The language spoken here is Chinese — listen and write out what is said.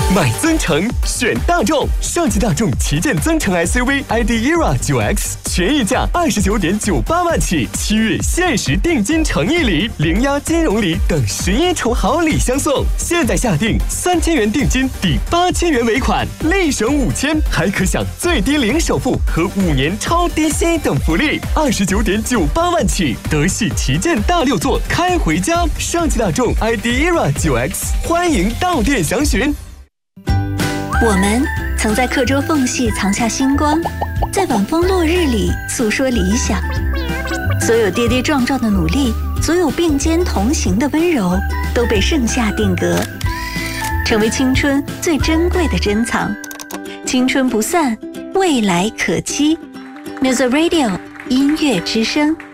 买增程选大众，上汽大众旗舰增程 SUV ID ERA 9X， 权益价29.98万起，7月限时定金诚意礼、零押金融礼等11重好礼相送。现在下定3000元定金抵8000元尾款，立省5000，还可享最低零首付和5年超低息等福利，29.98万起，德系旗舰大6座开回家。上汽大众 ID ERA 9X， 欢迎到店详询。 我们曾在课桌缝隙藏下星光，在晚风落日里诉说理想。所有跌跌撞撞的努力，所有并肩同行的温柔，都被盛夏定格，成为青春最珍贵的珍藏。青春不散，未来可期。Music Radio 音乐之声。